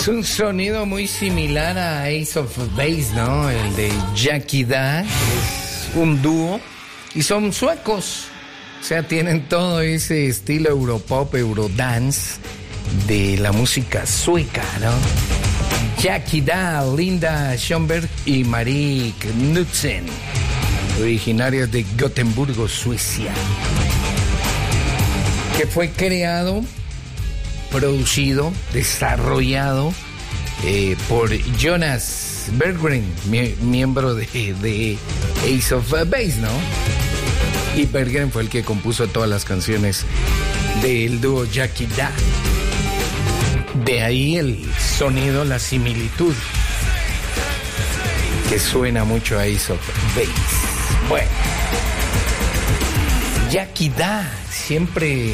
Es un sonido muy similar a Ace of Base, ¿no? El de Jackie Da. Es un dúo y son suecos. O sea, tienen todo ese estilo europop, eurodance de la música sueca, ¿no? Jackie Da, Linda Schönberg y Marie Knudsen, originarias de Gotemburgo, Suecia, que fue creado, producido, desarrollado por Jonas Berggren, miembro de Ace of Base, ¿no? Y Berggren fue el que compuso todas las canciones del dúo Jackie Da. De ahí el sonido, la similitud, que suena mucho a Ace of Base. Bueno, Jackie Da siempre